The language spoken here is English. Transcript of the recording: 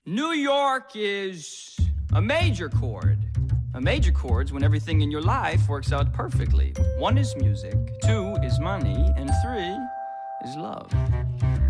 New York is a major chord. A major chord's when everything in your life works out perfectly. 1 is music, 2 is money, and 3 is love.